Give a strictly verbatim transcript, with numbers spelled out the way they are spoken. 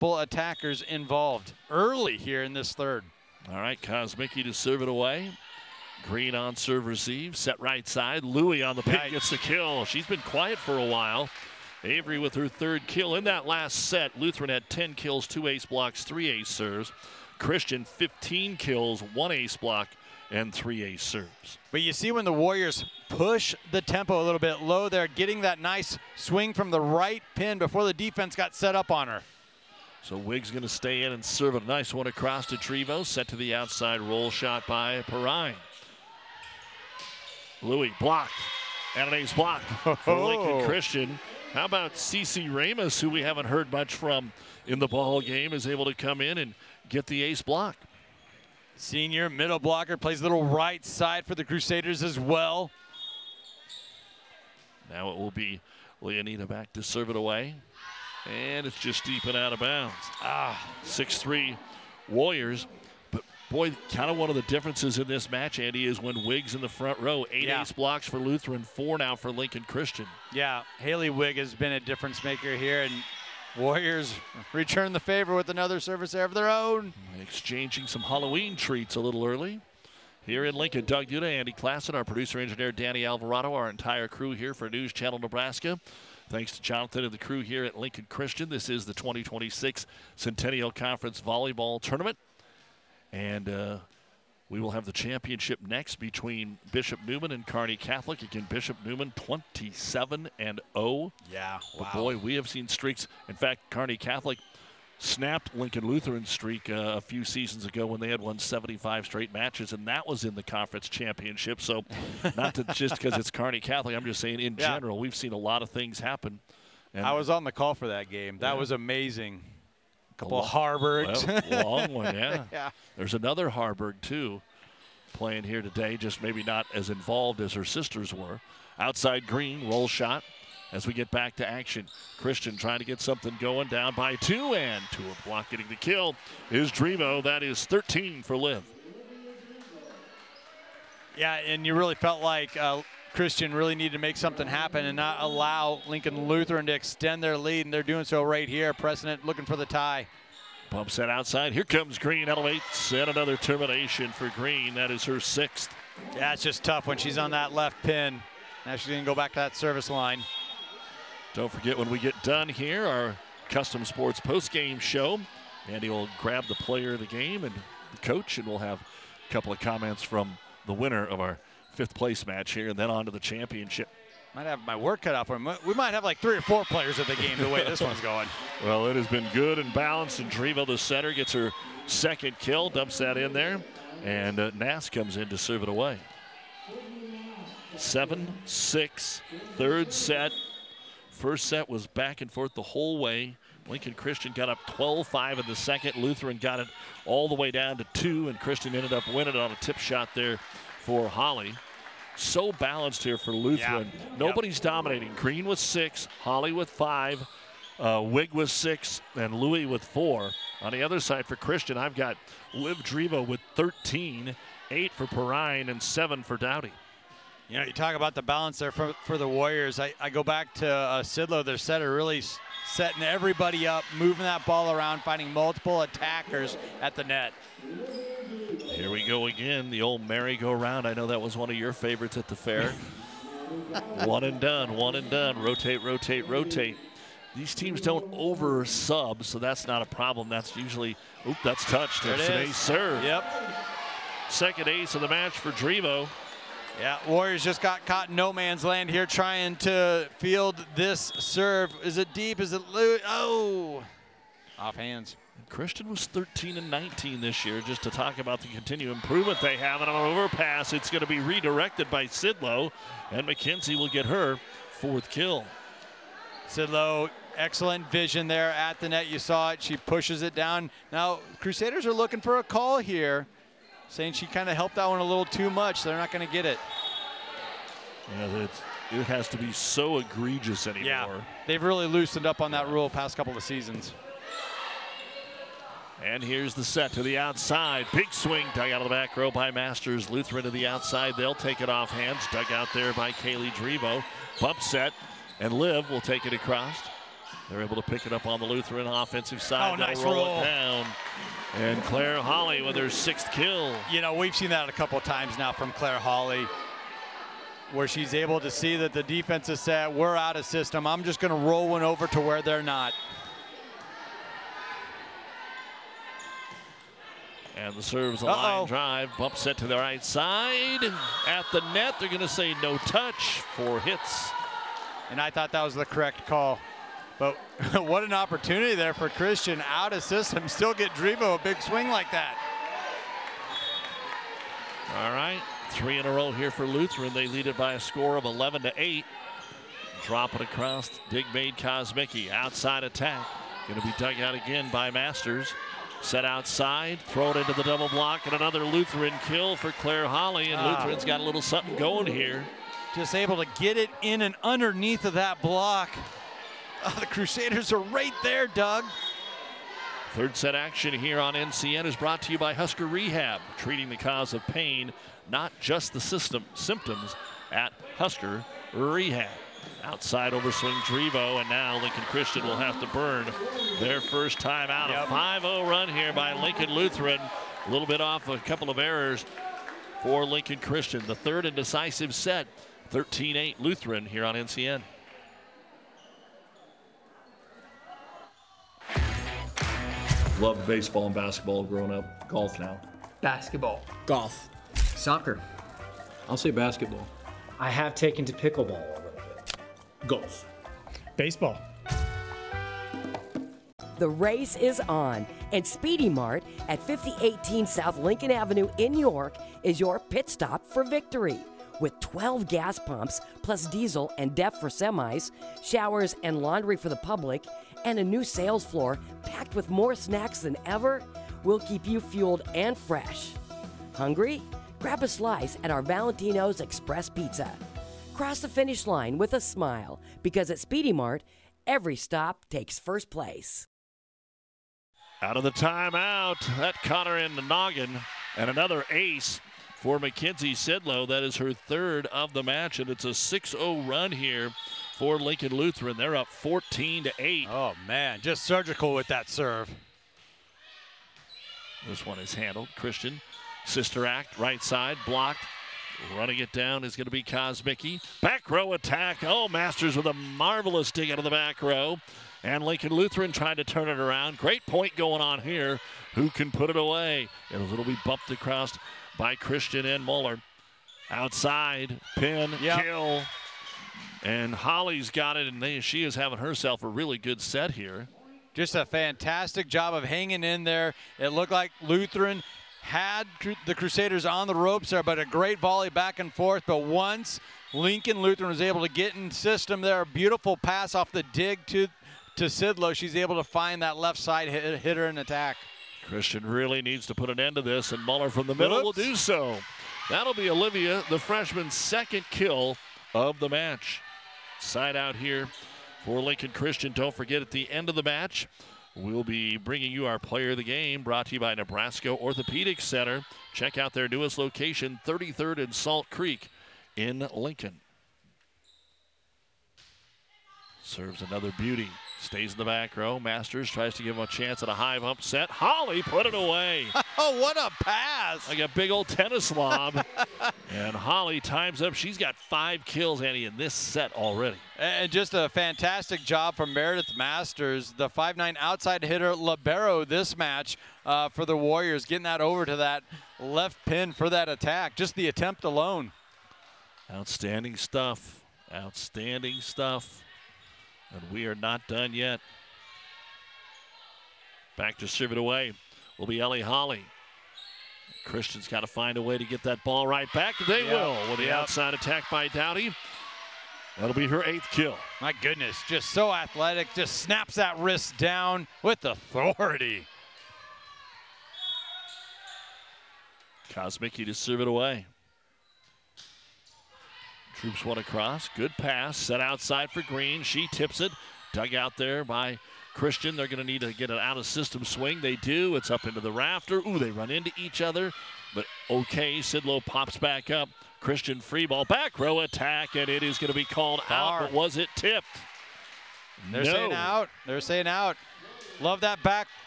multiple attackers involved early here in this third. All right, Kosmicki to serve it away. Green on serve receive, set right side. Louie on the pick Yikes. gets the kill. She's been quiet for a while. Avery with her third kill. In that last set, Lutheran had ten kills, two ace blocks, three ace serves. Christian, fifteen kills, one ace block, and three ace serves. But you see when the Warriors push the tempo a little bit low, they're getting that nice swing from the right pin before the defense got set up on her. So Wiggs going to stay in and serve a nice one across to Trevo. Set to the outside roll shot by Perrine. Louie blocked. And an ace block for Lincoln Christian. How about Cece Ramos, who we haven't heard much from in the ball game, is able to come in and get the ace block. Senior middle blocker, plays a little right side for the Crusaders as well. Now it will be Leonida back to serve it away. And it's just deep and out of bounds. Ah, six three Warriors. But boy, kind of one of the differences in this match, Andy, is when Wiggs in the front row. Eight yeah. ace blocks for Lutheran, four now for Lincoln Christian. Yeah, Haley Wigg has been a difference maker here, and Warriors return the favor with another service error of their own. Exchanging some Halloween treats a little early. Here in Lincoln, Doug Duda, Andy Klassen, our producer engineer Danny Alvarado, our entire crew here for News Channel Nebraska. Thanks to Jonathan and the crew here at Lincoln Christian. This is the twenty twenty-six Centennial Conference Volleyball Tournament. And uh, we will have the championship next between Bishop Neumann and Kearney Catholic. Again, Bishop Neumann twenty-seven and oh. Yeah, wow. But boy, we have seen streaks. In fact, Kearney Catholic snapped Lincoln Lutheran's streak uh, a few seasons ago when they had won seventy-five straight matches, and that was in the conference championship. So not to, just because it's Kearney Catholic, I'm just saying in yeah. general, we've seen a lot of things happen. And I was on the call for that game. That yeah. was amazing. A couple long, of Harburgs. Well, long one, yeah. yeah. There's another Harburg, too, playing here today, just maybe not as involved as her sisters were. Outside Green, roll shot. As we get back to action, Christian trying to get something going, down by two, and to a block getting the kill is Drevo. That is thirteen for Liv. Yeah, and you really felt like uh, Christian really needed to make something happen and not allow Lincoln Lutheran to extend their lead, and they're doing so right here. Precedent looking for the tie. Bump set outside. Here comes Green, elevates, and another termination for Green. That is her sixth. Yeah, it's just tough when she's on that left pin. Now she's going to go back to that service line. Don't forget, when we get done here, our Custom Sports post-game show, Andy will grab the player of the game and the coach, and we'll have a couple of comments from the winner of our fifth place match here, and then on to the championship. Might have my work cut out for him. We might have like three or four players at the game the way this one's going. Well, it has been good and balanced, and Drevo, the setter, gets her second kill, dumps that in there, and uh, Nass comes in to serve it away. seven six, third set. First set was back and forth the whole way. Lincoln Christian got up twelve five in the second. Lutheran got it all the way down to two, and Christian ended up winning on a tip shot there for Holly. So balanced here for Lutheran. Yeah. Nobody's yep. dominating. Green with six, Holly with five, uh, Wigg with six, and Louie with four. On the other side for Christian, I've got Liv Drevo with thirteen, eight for Perrine, and seven for Dowdy. You know, you talk about the balance there for, for the Warriors. I, I go back to uh, Sidlow, their setter, really setting everybody up, moving that ball around, finding multiple attackers at the net. Here we go again, the old merry-go-round. I know that was one of your favorites at the fair. One and done, one and done. Rotate, rotate, rotate. These teams don't over-sub, so that's not a problem. That's usually, oop, that's touched. There's an ace serve. Yep. Second ace of the match for Drevo. Yeah, Warriors just got caught in no man's land here trying to field this serve. Is it deep? Is it loose? Oh, off hands. Christian was thirteen and nineteen this year. Just to talk about the continued improvement they have, and on an overpass, it's going to be redirected by Sidlow, and McKenzie will get her fourth kill. Sidlow, excellent vision there at the net. You saw it. She pushes it down. Now, Crusaders are looking for a call here, saying she kind of helped that one a little too much. They're not going to get it. Yeah, it's, it has to be so egregious anymore. Yeah, they've really loosened up on that rule past couple of seasons. And here's the set to the outside. Big swing dug out of the back row by Masters. Lutheran to the outside. They'll take it off hands. Dug out there by Kaylee Drevo. Bump set, and Liv will take it across. They're able to pick it up on the Lutheran offensive side. Oh, nice roll, roll. it down. And Claire Holly with her sixth kill. You know, we've seen that a couple of times now from Claire Holly, where she's able to see that the defense is set. We're out of system. I'm just going to roll one over to where they're not. And the serve's a Uh-oh. line drive. Bump set to the right side. At the net, they're going to say no touch for hits. And I thought that was the correct call. But what an opportunity there for Christian, out of system, still get Drevo a big swing like that. All right, three in a row here for Lutheran. They lead it by a score of eleven to eight. Drop it across, dig made Kosmicki. Outside attack, gonna be dug out again by Masters. Set outside, throw it into the double block, and another Lutheran kill for Claire Holly. And Oh. Lutheran's got a little something going here. Just able to get it in and underneath of that block. Oh, the Crusaders are right there, Doug. Third set action here on N C N is brought to you by Husker Rehab, treating the cause of pain, not just the system symptoms at Husker Rehab. Outside overswing Drevo, and now Lincoln Christian will have to burn their first time out. Yep. A five oh run here by Lincoln Lutheran. A little bit off a couple of errors for Lincoln Christian. The third and decisive set, thirteen eight Lutheran here on N C N. Loved baseball and basketball growing up. Golf now. Basketball. Golf. Soccer. I'll say basketball. I have taken to pickleball a little bit. Golf. Baseball. The race is on, and Speedy Mart at fifty eighteen South Lincoln Avenue in York is your pit stop for victory. With twelve gas pumps, plus diesel and D E F for semis, showers and laundry for the public, and a new sales floor packed with more snacks than ever, we'll keep you fueled and fresh. Hungry? Grab a slice at our Valentino's Express Pizza. Cross the finish line with a smile, because at Speedy Mart, every stop takes first place. Out of the timeout, that caught her in the noggin, and another ace for Mackenzie Sidlow. That is her third of the match, and it's a six oh run here for Lincoln Lutheran. They're up fourteen to eight. Oh, man, just surgical with that serve. This one is handled. Christian, sister act, right side, blocked. Running it down is going to be Kosmicki. Back row attack. Oh, Masters with a marvelous dig out of the back row. And Lincoln Lutheran trying to turn it around. Great point going on here. Who can put it away? It'll be bumped across by Christian and Muller. Outside, pin, Yep. kill. And Holly's got it, and they, she is having herself a really good set here. Just a fantastic job of hanging in there. It looked like Lutheran had Cru- the Crusaders on the ropes there, but a great volley back and forth. But once Lincoln Lutheran was able to get in system there, a beautiful pass off the dig to, to Sidlow. She's able to find that left side hit, hitter and attack. Christian really needs to put an end to this, and Muller from the middle Whoops. will do so. That'll be Olivia, the freshman's second kill of the match. Side out here for Lincoln Christian. Don't forget, at the end of the match, we'll be bringing you our player of the game, brought to you by Nebraska Orthopedic Center. Check out their newest location, thirty-third and Salt Creek in Lincoln. Serves another beauty. Stays in the back row. Masters tries to give him a chance at a high bump set. Holly put it away. Oh, what a pass! Like a big old tennis lob. And Holly times up. She's got five kills, Annie, in this set already. And just a fantastic job from Meredith Masters, the five nine outside hitter libero this match uh, for the Warriors, getting that over to that left pin for that attack. Just the attempt alone. Outstanding stuff. Outstanding stuff. And we are not done yet. Back to serve it away will be Ellie Holly. Christian's got to find a way to get that ball right back. They Yep. will with the Yep. outside attack by Dowdy. That'll be her eighth kill. My goodness, just so athletic, just snaps that wrist down with authority. Kosmicki to serve it away. Troops one across. Good pass. Set outside for Green. She tips it. Dug out there by Christian. They're going to need to get an out-of-system swing. They do. It's up into the rafter. Ooh, they run into each other. But okay, Sidlow pops back up. Christian free ball. Back row attack, and it is going to be called Far. out. But was it tipped? They're No. saying out. They're saying out. Love that back